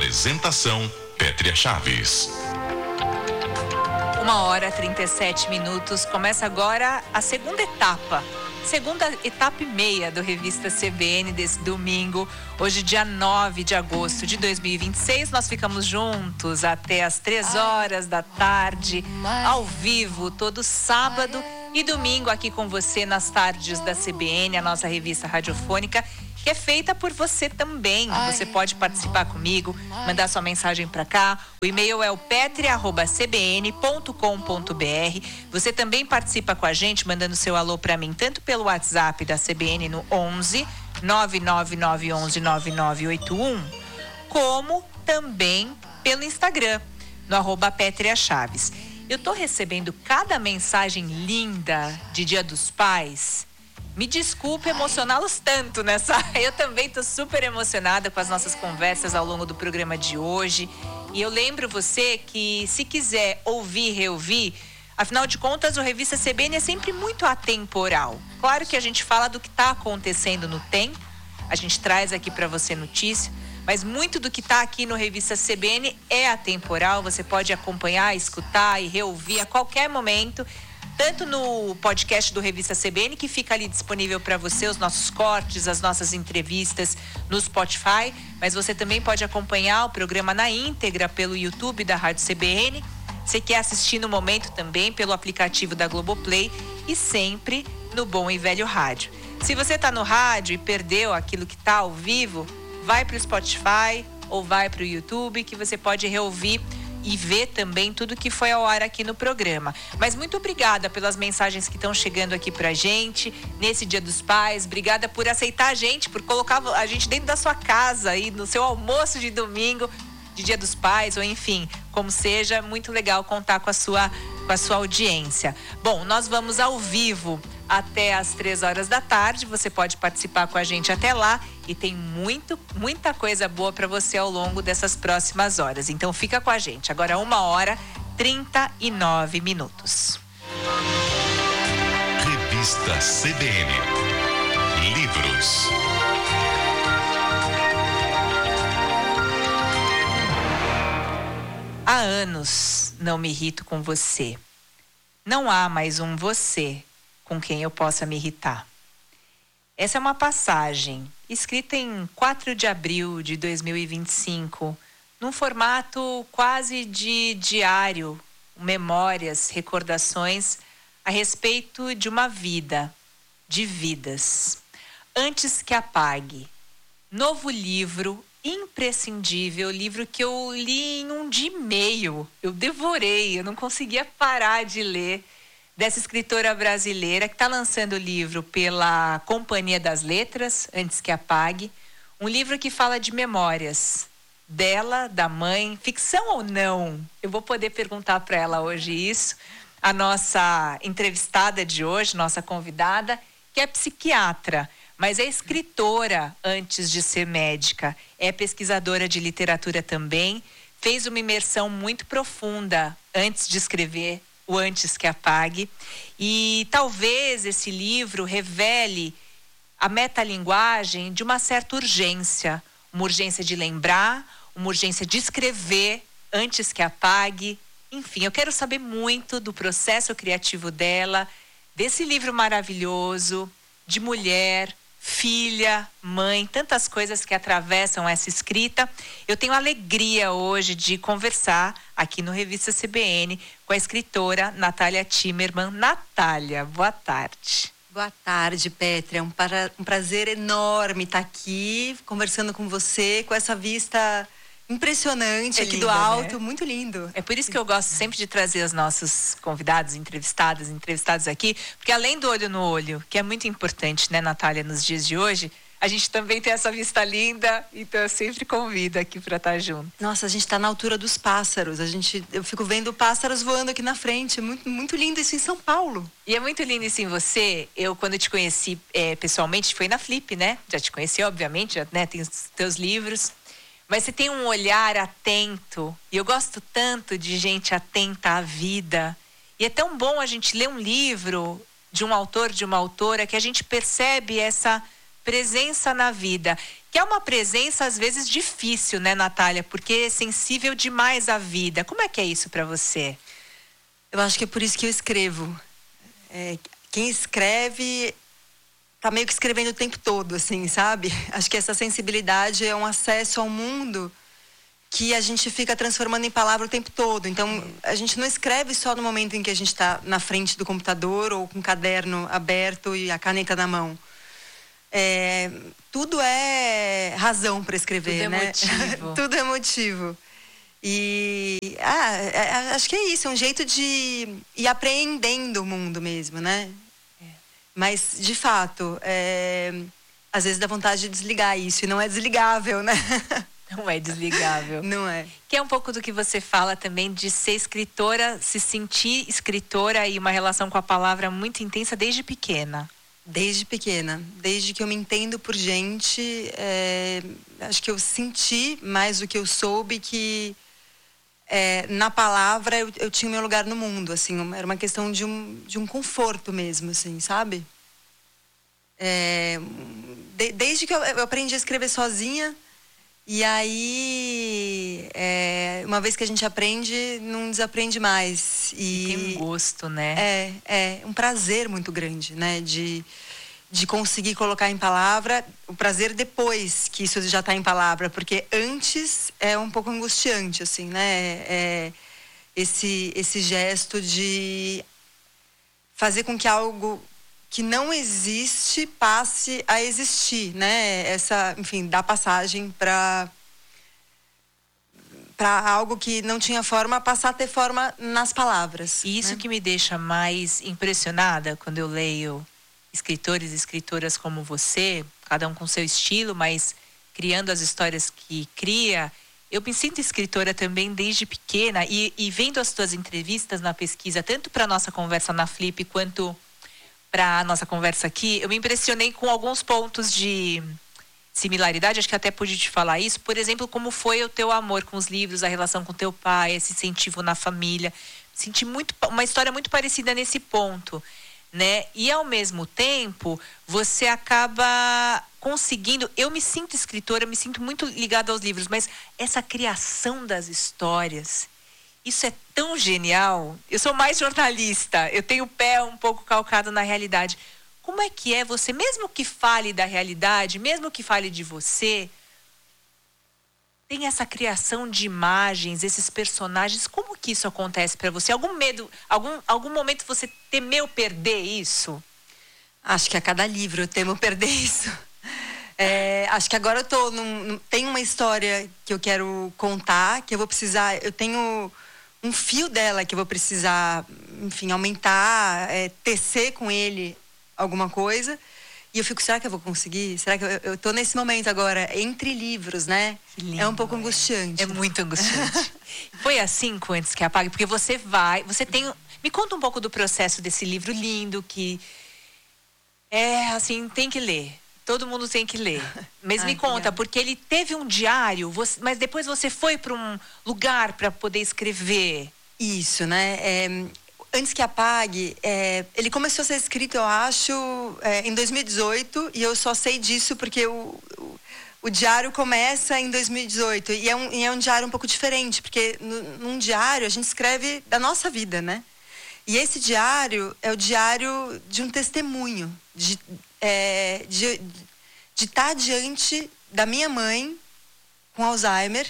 Apresentação Pétria Chaves. 1h37. Começa agora a segunda etapa e meia do Revista CBN desse domingo. Hoje, dia 9 de agosto de 2026. Nós ficamos juntos até as 3 horas da tarde, ao vivo, todo sábado e domingo aqui com você nas tardes da CBN, a nossa revista radiofônica, que é feita por você também. Você pode participar comigo, mandar sua mensagem para cá. O e-mail é o petria@cbn.com.br. Você também participa com a gente, mandando seu alô para mim, tanto pelo WhatsApp da CBN no 11 99911 9981, como também pelo Instagram, no @petriachaves. Eu tô recebendo cada mensagem linda de Dia dos Pais. Me desculpe emocioná-los tanto nessa. Eu também estou super emocionada com as nossas conversas ao longo do programa de hoje. E eu lembro você que, se quiser ouvir, reouvir, afinal de contas, o Revista CBN é sempre muito atemporal. Claro que a gente fala do que está acontecendo no tempo, a gente traz aqui para você notícia, mas muito do que está aqui no Revista CBN é atemporal. Você pode acompanhar, escutar e reouvir a qualquer momento, tanto no podcast do Revista CBN, que fica ali disponível para você, os nossos cortes, as nossas entrevistas no Spotify, mas você também pode acompanhar o programa na íntegra pelo YouTube da Rádio CBN. Você quer assistir no momento também pelo aplicativo da Globoplay e sempre no Bom e Velho Rádio. Se você está no rádio e perdeu aquilo que está ao vivo, vai para o Spotify ou vai para o YouTube, que você pode reouvir e ver também tudo que foi ao ar aqui no programa. Mas muito obrigada pelas mensagens que estão chegando aqui pra gente nesse Dia dos Pais. Obrigada por aceitar a gente, por colocar a gente dentro da sua casa aí no seu almoço de domingo de Dia dos Pais, ou enfim, como seja. Muito legal contar com a sua audiência. Bom, nós vamos ao vivo até às 3 horas da tarde. Você pode participar com a gente até lá e tem muita coisa boa para você ao longo dessas próximas horas. Então fica com a gente. Agora 1h39. Revista CBN. Livros. Há anos não me irrito com você. Não há mais um você com quem eu possa me irritar. Essa é uma passagem escrita em 4 de abril de 2025, num formato quase de diário, memórias, recordações a respeito de uma vida, de vidas. Antes que apague. Novo livro imprescindível, livro que eu li em um dia e meio. Eu devorei, eu não conseguia parar de ler, dessa escritora brasileira que está lançando o livro pela Companhia das Letras, Antes que Apague. Um livro que fala de memórias dela, da mãe, ficção ou não? Eu vou poder perguntar para ela hoje isso. A nossa entrevistada de hoje, nossa convidada, que é psiquiatra, mas é escritora antes de ser médica. É pesquisadora de literatura também. Fez uma imersão muito profunda antes de escrever o Antes que Apague, e talvez esse livro revele a metalinguagem de uma certa urgência, uma urgência de lembrar, uma urgência de escrever antes que apague. Enfim, eu quero saber muito do processo criativo dela, desse livro maravilhoso, de mulher, filha, mãe, tantas coisas que atravessam essa escrita. Eu tenho a alegria hoje de conversar aqui no Revista CBN com a escritora Natália Timmerman. Natália, boa tarde. Boa tarde, Pétria. Um prazer enorme estar aqui conversando com você, com essa vista impressionante aqui do alto, né? Muito lindo. É por isso que eu gosto sempre de trazer os nossos convidados, entrevistados aqui, porque além do olho no olho, que é muito importante, né, Natália, nos dias de hoje, a gente também tem essa vista linda, então eu sempre convido aqui para estar junto. Nossa, a gente está na altura dos pássaros, eu fico vendo pássaros voando aqui na frente, muito lindo isso em São Paulo. E é muito lindo isso em você. Eu, quando te conheci pessoalmente, foi na Flip, né? Já te conheci, obviamente, já, né, tem os teus livros. Mas você tem um olhar atento, e eu gosto tanto de gente atenta à vida. E é tão bom a gente ler um livro de um autor, de uma autora, que a gente percebe essa presença na vida, que é uma presença às vezes difícil, né, Natália? Porque é sensível demais à vida. Como é que é isso para você? Eu acho que é por isso que eu escrevo. Quem escreve tá meio que escrevendo o tempo todo, assim, sabe? Acho que essa sensibilidade é um acesso ao mundo que a gente fica transformando em palavra o tempo todo. Então, a gente não escreve só no momento em que a gente está na frente do computador ou com o caderno aberto e a caneta na mão. Tudo é razão para escrever, tudo né? Motivo. Tudo é motivo. E acho que é isso, é um jeito de ir apreendendo o mundo mesmo, né? Mas, de fato, às vezes dá vontade de desligar isso, e não é desligável, né? Não é desligável. Não é. Que é um pouco do que você fala também de ser escritora, se sentir escritora e uma relação com a palavra muito intensa desde pequena. Desde pequena. Desde que eu me entendo por gente, acho que eu senti mais do que eu soube que na palavra eu tinha o meu lugar no mundo, assim. Era uma questão de um conforto mesmo, assim, sabe? Desde que eu aprendi a escrever sozinha. E aí, uma vez que a gente aprende, não desaprende mais. E tem um gosto, né? É um prazer muito grande, né? De conseguir colocar em palavra. O prazer depois que isso já está em palavra. Porque antes é um pouco angustiante, assim, né? Esse gesto de fazer com que algo que não existe passe a existir, né? Enfim, dar passagem para algo que não tinha forma, passar a ter forma nas palavras. E isso, né? Que me deixa mais impressionada quando eu leio escritores e escritoras como você, cada um com seu estilo, mas criando as histórias que cria. Eu me sinto escritora também desde pequena e vendo as tuas entrevistas na pesquisa, tanto para a nossa conversa na Flip quanto para a nossa conversa aqui, eu me impressionei com alguns pontos de similaridade, acho que até pude te falar isso. Por exemplo, como foi o teu amor com os livros, a relação com teu pai, esse incentivo na família. Senti uma história muito parecida nesse ponto, né? E ao mesmo tempo, você acaba conseguindo... Eu me sinto escritora, me sinto muito ligada aos livros, mas essa criação das histórias... Isso é tão genial. Eu sou mais jornalista, eu tenho o pé um pouco calcado na realidade. Como é que você, mesmo que fale da realidade, mesmo que fale de você, tem essa criação de imagens, esses personagens, como que isso acontece para você? Algum medo, algum momento você temeu perder isso? Acho que a cada livro eu temo perder isso. Acho que agora eu tem uma história que eu quero contar, que eu vou precisar, eu tenho um fio dela que eu vou precisar, enfim, aumentar, tecer com ele alguma coisa. E eu fico, será que eu vou conseguir? Será que eu tô nesse momento agora, entre livros, né? Que lindo, é um pouco angustiante. É muito angustiante. Foi assim com Antes que Apague? Porque você tem... Me conta um pouco do processo desse livro lindo, que assim, tem que ler. Todo mundo tem que ler. Mas me conta, porque ele teve um diário, mas depois você foi para um lugar para poder escrever. Isso, né? Antes que Apague, ele começou a ser escrito, eu acho, em 2018, e eu só sei disso porque o diário começa em 2018. E é um diário um pouco diferente, porque num diário a gente escreve da nossa vida, né? E esse diário é o diário de um testemunho, de estar diante da minha mãe com Alzheimer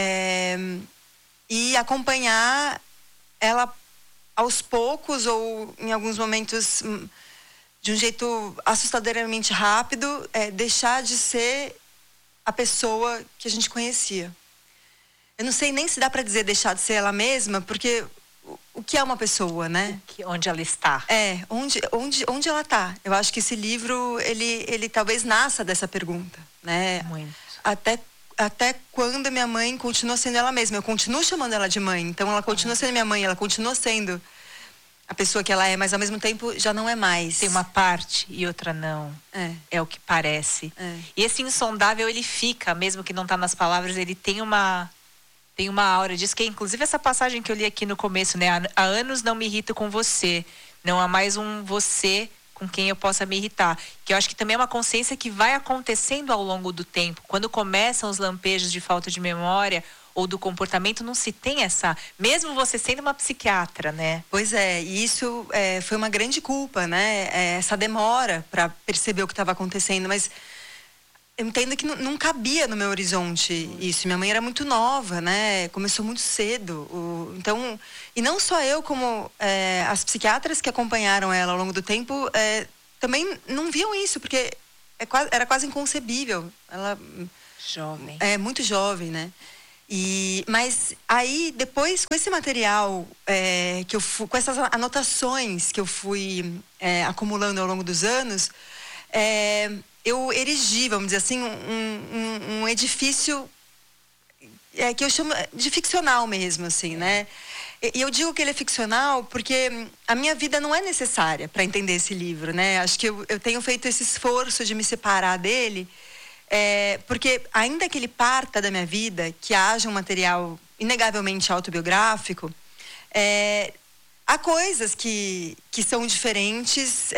e acompanhar ela aos poucos ou em alguns momentos de um jeito assustadoramente rápido, deixar de ser a pessoa que a gente conhecia. Eu não sei nem se dá para dizer deixar de ser ela mesma, porque o que é uma pessoa, né? Onde ela está. Onde ela está. Eu acho que esse livro, ele talvez nasça dessa pergunta, né? Muito. Até quando a minha mãe continua sendo ela mesma. Eu continuo chamando ela de mãe, então ela continua sendo minha mãe, ela continua sendo a pessoa que ela é, mas ao mesmo tempo já não é mais. Tem uma parte e outra não. É o que parece. E esse insondável, ele fica, mesmo que não está nas palavras, ele tem uma aura. Diz que, inclusive, essa passagem que eu li aqui no começo, né? Há anos não me irrito com você. Não há mais um você com quem eu possa me irritar. Que eu acho que também é uma consciência que vai acontecendo ao longo do tempo. Quando começam os lampejos de falta de memória ou do comportamento, não se tem essa... Mesmo você sendo uma psiquiatra, né? Pois é, e isso foi uma grande culpa, né? Essa demora para perceber o que estava acontecendo, mas eu entendo que não cabia no meu horizonte isso. Minha mãe era muito nova, né? Começou muito cedo. Então, e não só eu, como as psiquiatras que acompanharam ela ao longo do tempo também não viam isso, porque era quase inconcebível. Ela Jovem. Muito jovem, né? Mas aí, depois, com esse material que eu fui, com essas anotações que eu fui acumulando ao longo dos anos, eu erigi, vamos dizer assim, um edifício que eu chamo de ficcional mesmo, assim, né? E eu digo que ele é ficcional porque a minha vida não é necessária para entender esse livro, né? Acho que eu tenho feito esse esforço de me separar dele, porque ainda que ele parta da minha vida, que haja um material inegavelmente autobiográfico, há coisas que são diferentes.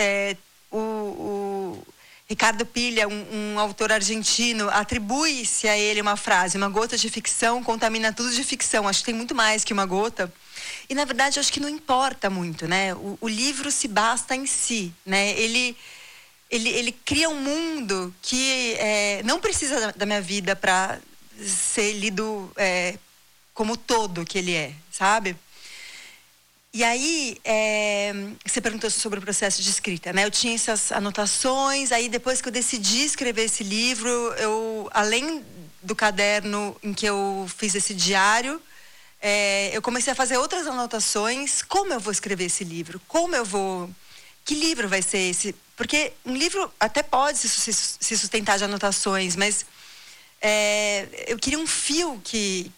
O Ricardo Pilha, um autor argentino, atribui-se a ele uma frase: uma gota de ficção contamina tudo de ficção. Acho que tem muito mais que uma gota. E, na verdade, acho que não importa muito, né? O livro se basta em si, né? Ele cria um mundo que não precisa da minha vida para ser lido como todo que ele é, sabe? E aí, você perguntou sobre o processo de escrita, né? Eu tinha essas anotações, aí depois que eu decidi escrever esse livro, além do caderno em que eu fiz esse diário, eu comecei a fazer outras anotações. Como eu vou escrever esse livro? Que livro vai ser esse? Porque um livro até pode se sustentar de anotações, mas eu queria um fio que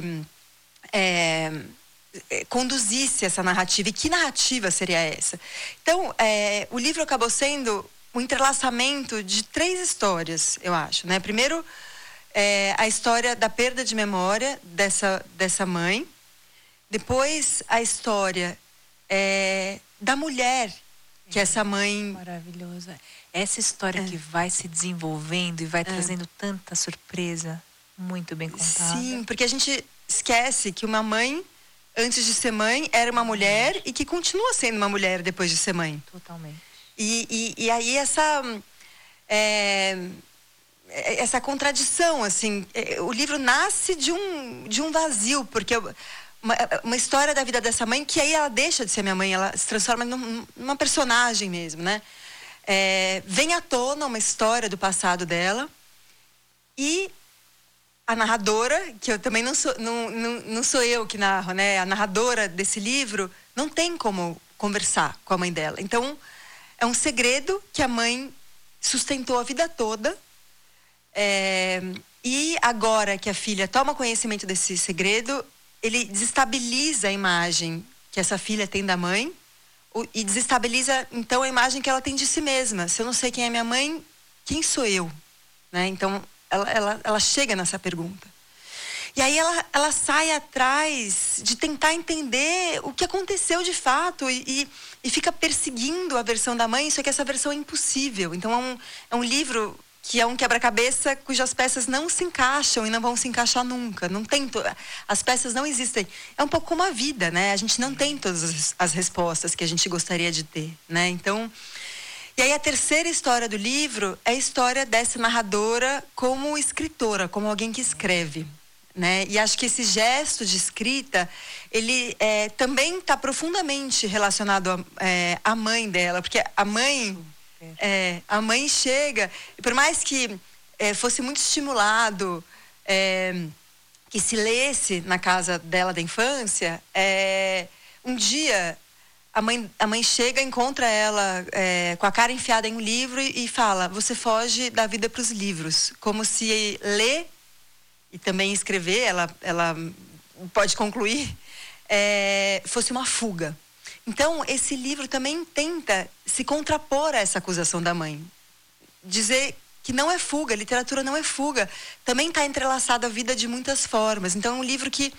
conduzisse essa narrativa. E que narrativa seria essa? Então, o livro acabou sendo um entrelaçamento de 3 histórias, eu acho, né? Primeiro, a história da perda de memória dessa mãe. Depois, a história da mulher que essa mãe... Maravilhosa. Essa história que vai se desenvolvendo e vai trazendo tanta surpresa, muito bem contada. Sim, porque a gente esquece que uma mãe, antes de ser mãe, era uma mulher e que continua sendo uma mulher depois de ser mãe. Totalmente. E aí essa contradição, assim, o livro nasce de um vazio, porque uma história da vida dessa mãe, que aí ela deixa de ser minha mãe, ela se transforma numa personagem mesmo, né? Vem à tona uma história do passado dela, e a narradora, que eu também não sou eu que narro, né? A narradora desse livro não tem como conversar com a mãe dela. Então, é um segredo que a mãe sustentou a vida toda. E agora que a filha toma conhecimento desse segredo, ele desestabiliza a imagem que essa filha tem da mãe e desestabiliza, então, a imagem que ela tem de si mesma. Se eu não sei quem é minha mãe, quem sou eu? Né? Então, ela chega nessa pergunta. E aí ela sai atrás de tentar entender o que aconteceu de fato e fica perseguindo a versão da mãe, só que essa versão é impossível. Então, é um livro que é um quebra-cabeça cujas peças não se encaixam e não vão se encaixar nunca. As peças não existem. É um pouco como a vida, né? A gente não tem todas as respostas que a gente gostaria de ter, né? Então, e aí a terceira história do livro é a história dessa narradora como escritora, como alguém que escreve, né? E acho que esse gesto de escrita, ele também está profundamente relacionado à mãe dela, porque a mãe chega, e por mais que fosse muito estimulado que se lesse na casa dela da infância, um dia a mãe chega, encontra ela com a cara enfiada em um livro e fala: você foge da vida para os livros. Como se ler e também escrever, ela pode concluir, fosse uma fuga. Então, esse livro também tenta se contrapor a essa acusação da mãe. Dizer que não é fuga, a literatura não é fuga. Também está entrelaçada a vida de muitas formas. Então, é um livro que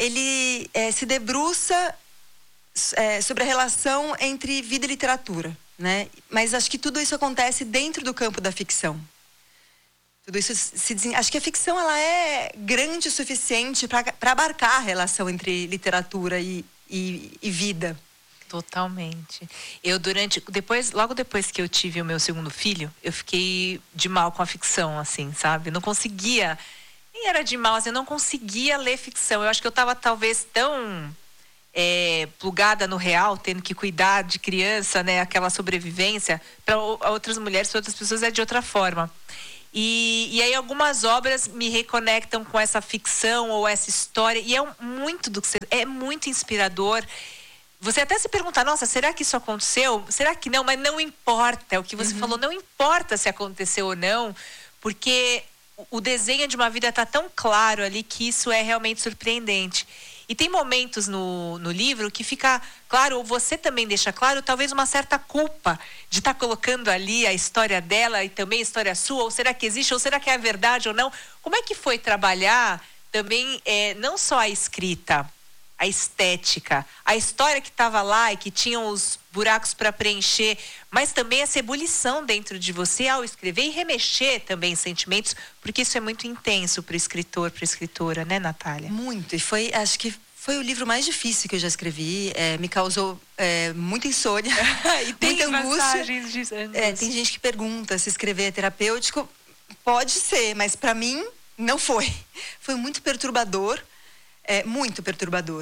ele se debruça sobre a relação entre vida e literatura, né? Mas acho que tudo isso acontece dentro do campo da ficção. Tudo isso acho que a ficção ela é grande o suficiente para abarcar a relação entre literatura e vida. Totalmente. Logo depois que eu tive o meu segundo filho, eu fiquei de mal com a ficção, assim, sabe? Não conseguia, nem era de mal, assim, eu não conseguia ler ficção. Eu acho que eu estava talvez tão plugada no real, tendo que cuidar de criança, né? Aquela sobrevivência, para outras mulheres, para outras pessoas é de outra forma. E aí algumas obras me reconectam com essa ficção ou essa história, e é muito inspirador. Você até se pergunta, nossa, será que isso aconteceu? Será que não? Mas não importa, é o que você falou, não importa se aconteceu ou não, porque o desenho de uma vida está tão claro ali que isso é realmente surpreendente. E tem momentos no livro que fica claro, ou você também deixa claro, talvez uma certa culpa de estar colocando ali a história dela e também a história sua, ou será que existe, ou será que é verdade ou não? Como é que foi trabalhar também, não só a escrita, a estética, a história que estava lá e que tinham os buracos para preencher, mas também essa ebulição dentro de você ao escrever e remexer também sentimentos, porque isso é muito intenso para o escritor, para a escritora, né, Natália? Muito, e acho que foi o livro mais difícil que eu já escrevi, me causou muita insônia, e tem muita angústia. Tem gente que pergunta se escrever é terapêutico, pode ser, mas para mim não foi. Foi muito perturbador. Muito perturbador.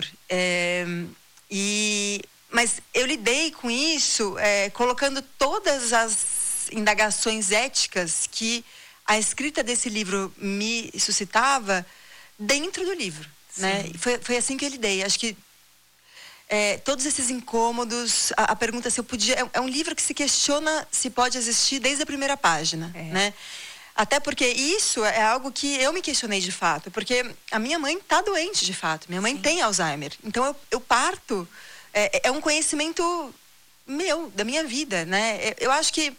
Mas eu lidei com isso colocando todas as indagações éticas que a escrita desse livro me suscitava dentro do livro. Né? Foi assim que eu lidei. Acho que todos esses incômodos, a pergunta se eu podia... É um livro que se questiona se pode existir desde a primeira página. Né? Até porque isso é algo que eu me questionei de fato. Porque a minha mãe está doente de fato. Minha mãe tem Alzheimer. Então eu parto... É um conhecimento meu, da minha vida. Né? Eu acho que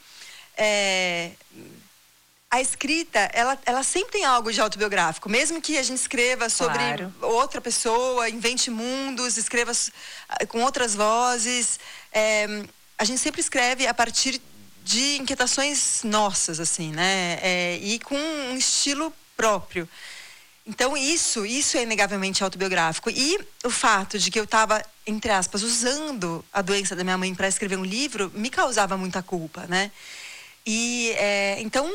a escrita, ela sempre tem algo de autobiográfico. Mesmo que a gente escreva sobre outra pessoa, invente mundos, escreva com outras vozes. A gente sempre escreve a partir de inquietações nossas, assim, né? E com um estilo próprio. Então, isso é inegavelmente autobiográfico. E o fato de que eu estava, entre aspas, usando a doença da minha mãe para escrever um livro, me causava muita culpa, né? E, então,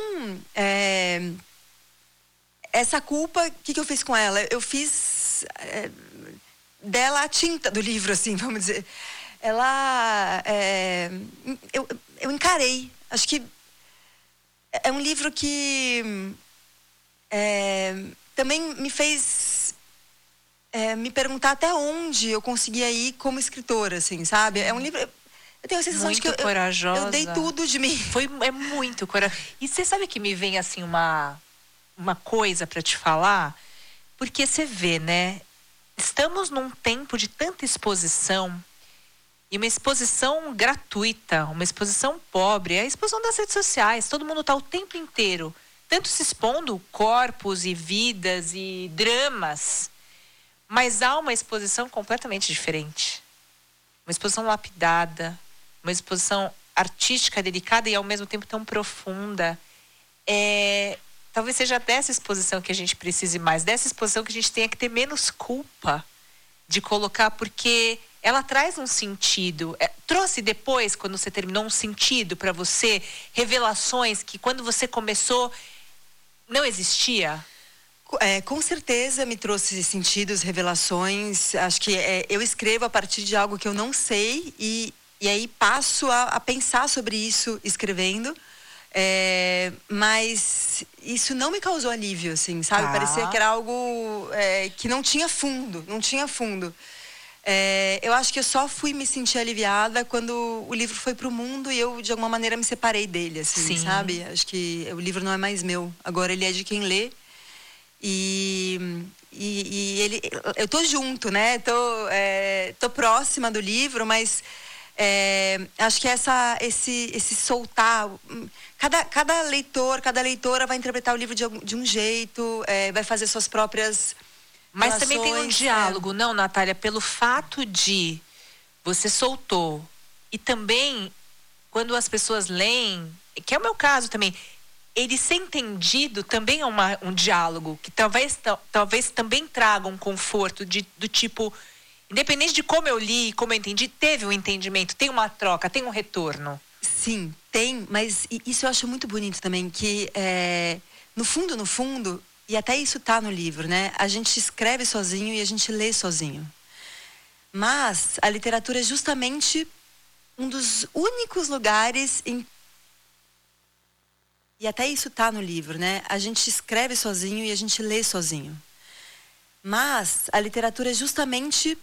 essa culpa, o que eu fiz com ela? Eu fiz dela a tinta do livro, assim, vamos dizer. Eu encarei. Acho que é um livro que também me fez me perguntar até onde eu conseguia ir como escritora, assim, sabe? É um livro... Eu tenho a sensação de que eu dei tudo de mim. É muito corajoso. E você sabe que me vem, assim, uma coisa para te falar? Porque você vê, né? Estamos num tempo de tanta exposição, e uma exposição gratuita, uma exposição pobre, é a exposição das redes sociais. Todo mundo está o tempo inteiro, tanto se expondo corpos e vidas e dramas, mas há uma exposição completamente diferente. Uma exposição lapidada, uma exposição artística, delicada e ao mesmo tempo tão profunda. Talvez seja dessa exposição que a gente precise mais, dessa exposição que a gente tenha que ter menos culpa de colocar, porque ela traz um sentido. Trouxe depois, quando você terminou, um sentido para você, revelações que quando você começou não existia? Com certeza me trouxe sentidos, revelações. Acho que eu escrevo a partir de algo que eu não sei e aí passo a pensar sobre isso escrevendo. Mas isso não me causou alívio, assim, sabe? Parecia que era algo que não tinha fundo. Eu acho que eu só fui me sentir aliviada quando o livro foi pro mundo e eu, de alguma maneira, me separei dele, assim, sabe? Acho que o livro não é mais meu. Agora ele é de quem lê. E ele, eu tô junto, né? Tô próxima do livro, mas acho que esse soltar... Cada leitor, cada leitora vai interpretar o livro de um jeito, vai fazer suas próprias... Mas também tem um diálogo, não, Natália? Pelo fato de você soltou e também quando as pessoas leem, que é o meu caso também, ele ser entendido também é um diálogo, que talvez também traga um conforto do tipo, independente de como eu li, como eu entendi, teve um entendimento, tem uma troca, tem um retorno. Sim, tem, mas isso eu acho muito bonito também, que no fundo, e até isso tá no livro, né? A gente escreve sozinho e a gente lê sozinho. Mas a literatura é justamente um dos únicos lugares em... E até isso tá no livro, né? A gente escreve sozinho e a gente lê sozinho. Mas a literatura é justamente